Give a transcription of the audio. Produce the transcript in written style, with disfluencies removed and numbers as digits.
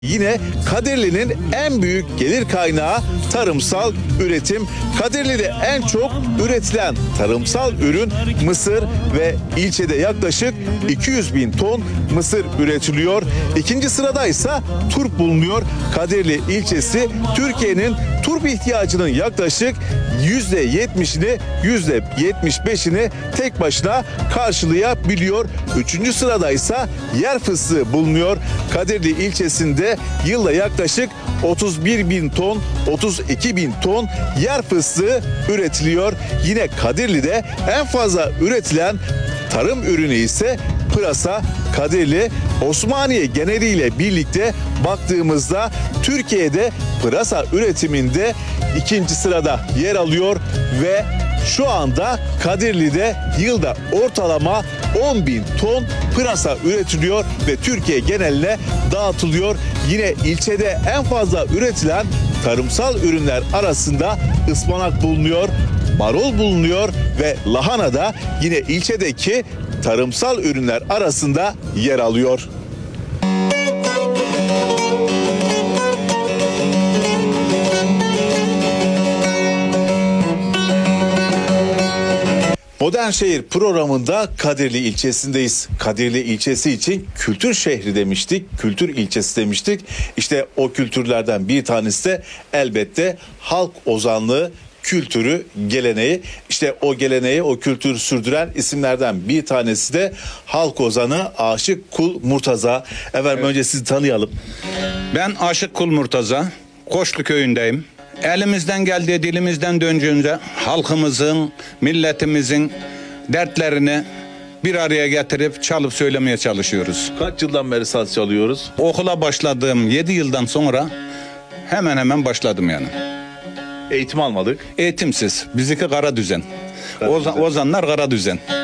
Yine Kadirli'nin en büyük gelir kaynağı tarımsal üretim. Kadirli'de en çok üretilen tarımsal ürün mısır ve ilçede yaklaşık 200 bin ton mısır üretiliyor. İkinci sırada ise turp bulunuyor. Kadirli ilçesi Türkiye'nin turp ihtiyacının yaklaşık %70'ini %75'ini tek başına karşılayabiliyor. Üçüncü sırada ise yer fıstığı bulunuyor. Kadirli ilçesinde yılda yaklaşık 31 bin ton, 32 bin ton yer fıstığı üretiliyor. Yine Kadirli'de en fazla üretilen tarım ürünü ise pırasa. Kadirli, Osmaniye geneliyle birlikte baktığımızda Türkiye'de pırasa üretiminde ikinci sırada yer alıyor ve şu anda Kadirli'de yılda ortalama 10 bin ton pırasa üretiliyor ve Türkiye geneline dağıtılıyor. Yine ilçede en fazla üretilen tarımsal ürünler arasında ıspanak bulunuyor, marul bulunuyor ve lahana da yine ilçedeki tarımsal ürünler arasında yer alıyor. Modern Şehir programında Kadirli ilçesindeyiz. Kadirli ilçesi için kültür şehri demiştik, kültür ilçesi demiştik. İşte o kültürlerden bir tanesi de elbette halk ozanlığı kültürü, geleneği. İşte o geleneği, o kültürü sürdüren isimlerden bir tanesi de halk ozanı Aşık Kul Murtaza. Efendim önce sizi tanıyalım. Ben Aşık Kul Murtaza, Koçlu köyündeyim. Elimizden geldiği, dilimizden döndüğünce halkımızın, milletimizin dertlerini bir araya getirip çalıp söylemeye çalışıyoruz. Kaç yıldan beri saz çalıyoruz? Okula başladığım 7 yıldan sonra hemen hemen başladım yani. Eğitim almadık. Eğitimsiz, bizimki kara düzen. Kara düzen. Ozanlar kara düzen.